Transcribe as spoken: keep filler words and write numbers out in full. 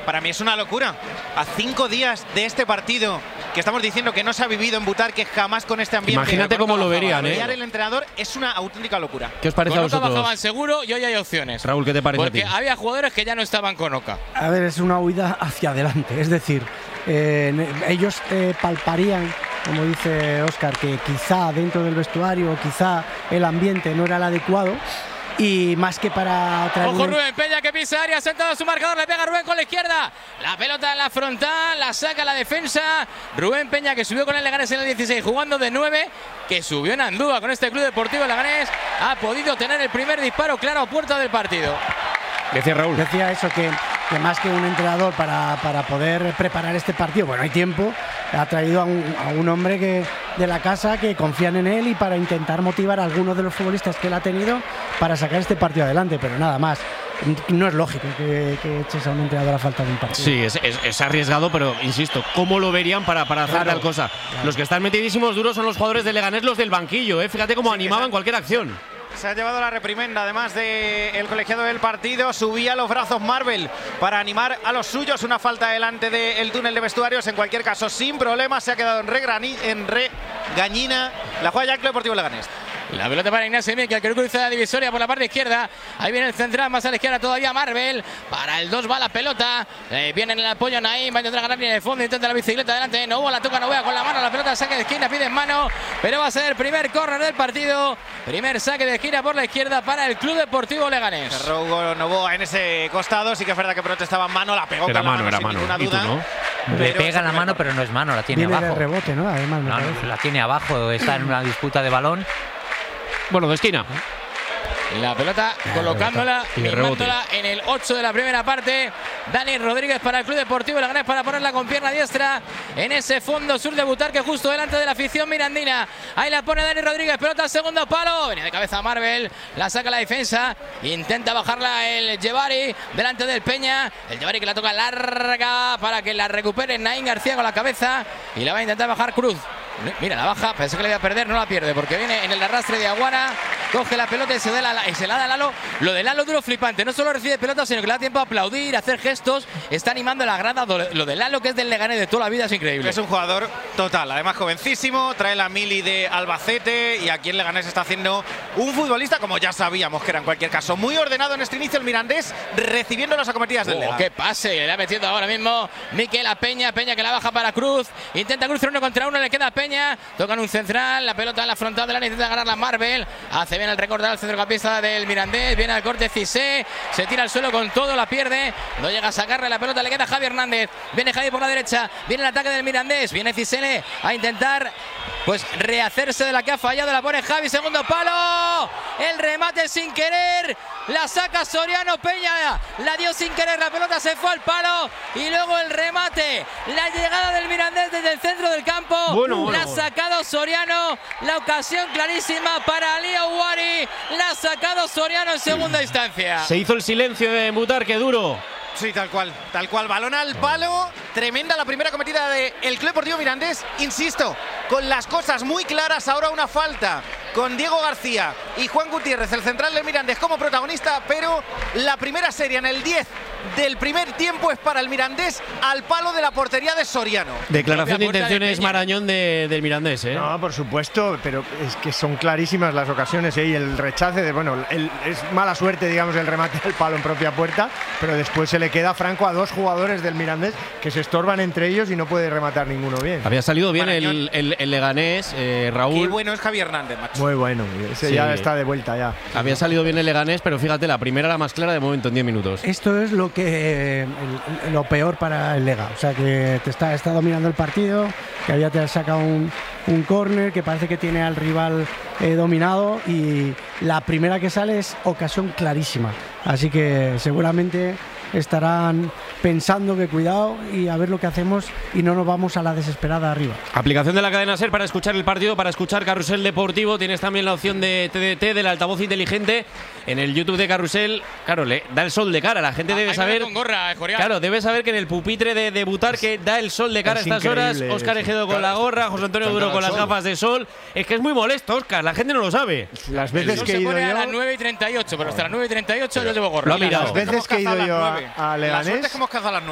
Para mí es una locura. A cinco días de este partido que estamos diciendo que no se ha vivido en Butarque jamás con este ambiente. Imagínate cómo lo verían, ¿eh? El entrenador es una auténtica locura. ¿Qué os parece con a Oka vosotros? bajaban seguro y hoy hay opciones. Raúl, ¿qué te parece Porque a ti? había jugadores que ya no estaban con Oka. A ver, es una huida hacia adelante. Es decir, eh, ellos eh, palparían, como dice Óscar, que quizá dentro del vestuario, quizá el ambiente no era el adecuado. Y más que para traer Ojo un... Rubén Peña que pisa área, sentado a su marcador, le pega Rubén con la izquierda. La pelota en la frontal, la saca la defensa. Rubén Peña que subió con el Leganés en el dieciséis, jugando de nueve, que subió en Andúa con este Club Deportivo Leganés. Ha podido tener el primer disparo claro a puerta del partido. Decía Raúl. Decía eso, que, que más que un entrenador para, para poder preparar este partido, bueno, hay tiempo, ha traído a un, a un hombre que, de la casa que confían en él y para intentar motivar a algunos de los futbolistas que él ha tenido para sacar este partido adelante, pero nada más. No es lógico que, que eches a un entrenador a falta de un partido. Sí, es, es, es arriesgado, pero insisto, ¿cómo lo verían para, para hacer Claro, tal cosa? claro. Los que están metidísimos duros son los jugadores de Leganés, los del banquillo, ¿eh? Fíjate cómo Sí, animaban exacto. cualquier acción. Se ha llevado la reprimenda, además del colegiado del partido. Subía los brazos Marvel para animar a los suyos. Una falta delante del túnel de vestuarios. En cualquier caso, sin problemas, se ha quedado en regañina en re la juega ya el Club Deportivo Leganés. La pelota para Ignacio Miquel, que cruza la divisoria por la parte izquierda. Ahí viene el central, más a la izquierda todavía Marvel. Para el dos va la pelota. Eh, viene en el apoyo Naim, va a intentar ganar en el fondo, intenta la bicicleta adelante. No hubo, la toca Novoa con la mano. La pelota saque de esquina, pide en mano. Pero va a ser el primer córner del partido. Primer saque de esquina por la izquierda para el Club Deportivo Leganés. Cerró Hugo Novoa en ese costado. Sí que es verdad que protestaba en mano. La pegó Era con la mano, mano, era sin mano. ninguna ¿Y tú duda. no? Le Pero pega ese la primer mano, córner. pero no es mano, la tiene Viene de abajo. rebote, ¿no? Además, me No, no, parece. la tiene abajo, está en una disputa de balón. Bueno, de esquina. La pelota colocándola, Y de mimándola en el ocho de la primera parte. Dani Rodríguez para el Club Deportivo Leganés para ponerla con pierna diestra en ese fondo sur de Butarque, justo delante de la afición mirandina. Ahí la pone Dani Rodríguez, pelota al segundo palo. Viene de cabeza Marvel, la saca la defensa. Intenta bajarla el Yevari delante del Peña. El Yevari que la toca larga para que la recupere Naín García con la cabeza. Y la va a intentar bajar Cruz. Mira, la baja, pensé que le iba a perder, no la pierde porque viene en el arrastre de Aguana, coge la pelota y se, la, y se la da a Lalo. Lo de Lalo duro flipante, no solo recibe pelota, sino que le da tiempo a aplaudir, a hacer gestos, está animando a la grada. Lo de Lalo, que es del Leganés de toda la vida, es increíble. Es un jugador total, además jovencísimo, trae la mili de Albacete y aquí en Leganés está haciendo un futbolista como ya sabíamos que era en cualquier caso. Muy ordenado en este inicio el mirandés, recibiendo las acometidas del Oh, Lega. qué pase, le ha metido ahora mismo Miquel a Peña, Peña que la baja para Cruz, intenta Cruz uno contra uno, le queda a Peña, tocan un central, la pelota en la frontal del área, intenta ganar la Marvel, hace bien el recorte al centrocampista del Mirandés, viene al corte Cissé, se tira al suelo con todo, la pierde, no llega a sacarle la pelota, le queda Javi Hernández, viene Javi por la derecha, viene el ataque del Mirandés, viene Cissé a intentar pues rehacerse de la que ha fallado, la pone Javi, segundo palo, el remate sin querer, la saca Soriano, Peña la dio sin querer, la pelota se fue al palo y luego el remate, la llegada del Mirandés desde el centro del campo, Bueno, bueno, la ha bueno. sacado Soriano, la ocasión clarísima para Leo Wari, la ha sacado Soriano en segunda instancia. Se hizo el silencio de Butarque, duro. Sí, tal cual, tal cual, balón al palo, tremenda la primera cometida del Club Deportivo Mirandés, insisto, con las cosas muy claras, ahora una falta con Diego García y Juan Gutiérrez, el central del Mirandés como protagonista, pero la primera serie en el diez del primer tiempo es para el Mirandés al palo de la portería de Soriano. Declaración de Propia puerta de intenciones Peña. Marañón de, del Mirandés, ¿eh? No, por supuesto, pero es que son clarísimas las ocasiones, ¿eh? Y el rechace de, bueno, el, es mala suerte, digamos, el remate del palo en propia puerta, pero después se le queda franco a dos jugadores del Mirandés que se estorban entre ellos y no puede rematar ninguno bien. Había salido bien Marañón. el, el, el Leganés, eh, Qué Raúl. bueno es Javi Hernández, macho. Muy bueno, ese Sí. ya está de vuelta ya. Había salido bien el Leganés, pero fíjate, la primera era más clara de momento en diez minutos. Esto es lo que el- lo peor para el Lega. O sea, que te está, está dominando el partido, que había te saca un, un córner, que parece que tiene al rival eh, dominado y la primera que sale es ocasión clarísima. Así que seguramente estarán pensando que cuidado y a ver lo que hacemos y no nos vamos a la desesperada arriba. Aplicación de la cadena SER para escuchar el partido, para escuchar Carrusel Deportivo. Tienes también la opción de T D T, del altavoz inteligente. En el YouTube de Carrusel, claro, le da el sol de cara. La gente Ah, debe ahí saber. viene con gorra, eh, Jorián. Claro, debe saber que en el pupitre de, de Butarque da el sol de cara a es estas horas. increíble, Óscar sí. Ejedo con la gorra, José Antonio Está Duro todo con el las sol. gafas de sol. Es que es muy molesto, Óscar. La gente no lo sabe. Las El veces sol que he se ido pone a las yo, nueve y treinta y ocho, pero hasta las nueve y treinta y ocho yo llevo gorra. Lo ha mirado. las veces que he ido yo a, a La suerte Leganés, es que hemos cazado a las